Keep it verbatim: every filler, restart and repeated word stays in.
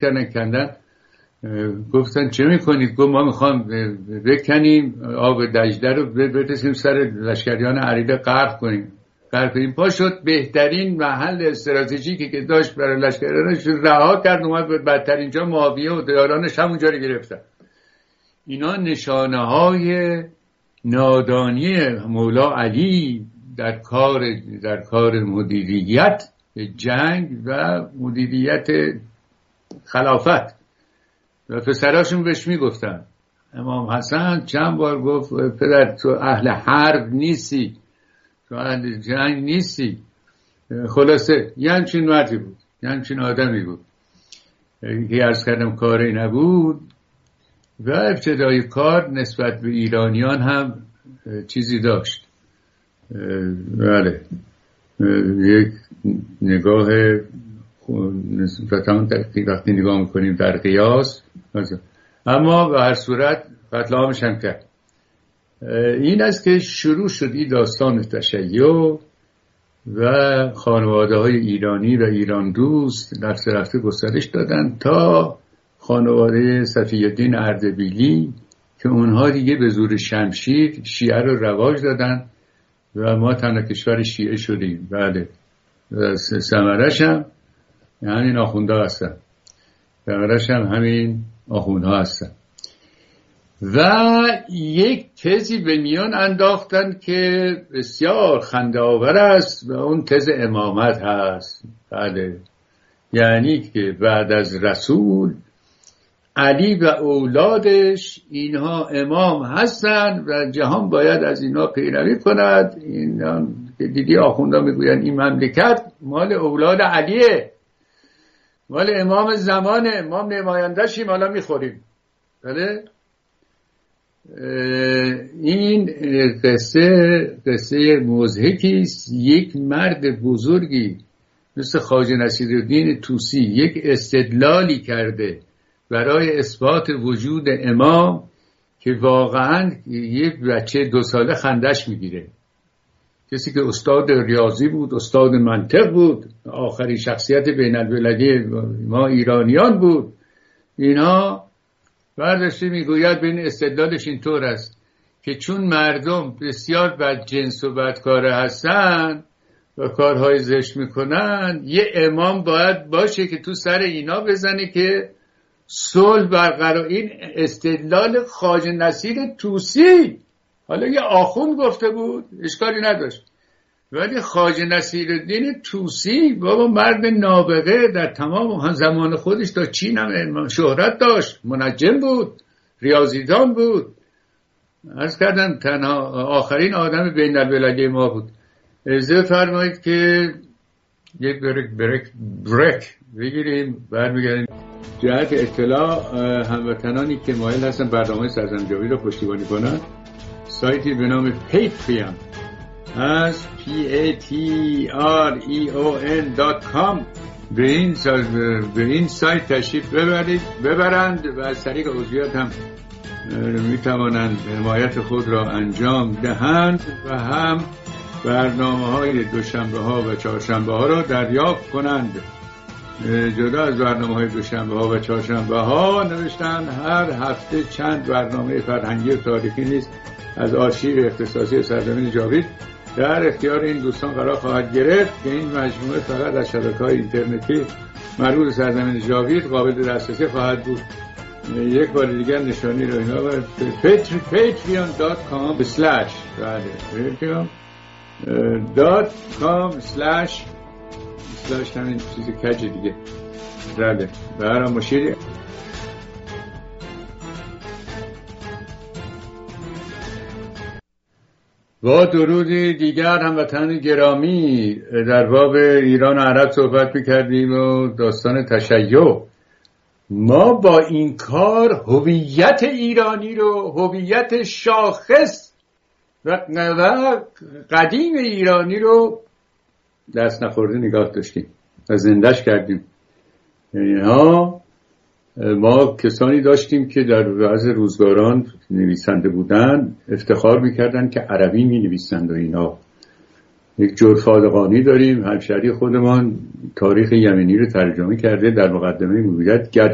کردن کندن. گفتن چه میکنید؟ گفت ما میخوام بکنیم آب دجله رو بتسیم سر لشکریان عریضه غرق کنیم غرق کنیم. پا شد بهترین محل استراتژیکی که داشت برای لشکریانش رها کرد، اومد به بدترین جا. معاویه و دیارانش همونجا رو گرفتن. اینا نشانه های نادانی مولا علی در کار در کار مدیریت جنگ و مدیریت خلافت. و پسراشون بهش میگفتن، امام حسن چند بار گفت پدر تو اهل حرب نیستی، تو اهل جنگ نیستی. خلاصه یه همچین مردی بود، یه همچین آدمی بود که عرض کردم کاری نبود. و ابتدای کار نسبت به ایرانیان هم چیزی داشت. بله، یک نگاه نسبتاً وقتی نگاه میکنیم در قیاس، اما به هر صورت قتل عامش هم کرد. این است که شروع شد این داستان تشیع و خانواده های ایرانی و ایران دوست رفته رفته گسترش دادن تا خانواده صفی الدین اردبیلی که اونها دیگه به زور شمشیر شیعه رو رواج دادن و ما تنها کشور شیعه شدیم. بله، ثمرش هم همین آخونده هستن، ثمرش هم همین آخونده هستن. و یک تزی به میان انداختن که بسیار خنده آور است و اون تز امامت هست. بله، یعنی که بعد از رسول علی و اولادش اینها امام هستن و جهان باید از اینا پیروی کند. اینا که دیدی آخونده میگوین این مملکت مال اولاد علیه، مال امام زمانه، ما نماینده‌شیم، حالا میخوریم. بله، این قصه قصه مضحکی است. یک مرد بزرگی مثل خواجه نصیرالدین طوسی یک استدلالی کرده برای اثبات وجود امام که واقعا یک بچه دو ساله خندش میگیره. کسی که استاد ریاضی بود، استاد منطق بود، آخرین شخصیت بین المللی ما ایرانیان بود، اینا برداشته میگوید بین استدلالش اینطور است که چون مردم بسیار بدجنس و بدکاره هستن و کارهای زشت میکنن، یه امام باید باشه که تو سر اینا بزنه که صلح برقرار. این استدلال خواجه نصیر طوسی، حالا یه آخوند گفته بود اشکالی نداشت، ولی خواجه نصیرالدین طوسی بابا مرد نابغه در تمام زمان خودش تا چین هم شهرت داشت، منجم بود، ریاضیدان بود. عرض کردم تنها آخرین آدم بین المللی ما بود. اجازه فرمایید که یک بریک بریک بریک بگیریم، برمیگردیم. جهت اطلاع هموطنانی که مایل هستن برنامه سرزمین جاوید رو پشتیبانی کنن، سایتی به نام پیتریون از پی ای تی آر ای او ان دات کام به این به این سایت تشریف ببرید ببرند و از طریق عضویت هم می توانند حمایت خود را انجام دهند و هم برنامه های دوشنبه ها و چهارشنبه ها را دریافت کنند. جدا از برنامه های دوشنبه ها و چهارشنبه ها نوشتن هر هفته چند برنامه فرهنگی و تاریخی نیست از آرشیو اختصاصی سرزمین جاوید در اختیار این دوستان قرار خواهد گرفت که این مجموعه فقط از شبکه‌های اینترنتی مربوط سرزمین جاوید قابل دسترسی خواهد بود. یک بار دیگر نشانی رو اینا باید پیتریون دات کام سلش بله پیتریون دات کام سلش سلش همین چیزی کج دیگه بله برای مشیری. با درودی دیگر هموطنان گرامی، در باب ایران و عرب صحبت می‌کردیم و داستان تشیع. ما با این کار هویت ایرانی رو، هویت شاخص و قدیم ایرانی رو دست نخورده نگاه داشتیم و زندش کردیم. اینها ما کسانی داشتیم که در بعض روزگاران نویسنده بودن، افتخار میکردن که عربی می نویسند و اینا. یک جرفادقانی داریم، همشهری خودمان تاریخ یمنی رو ترجمه کرده، در مقدمه میگوید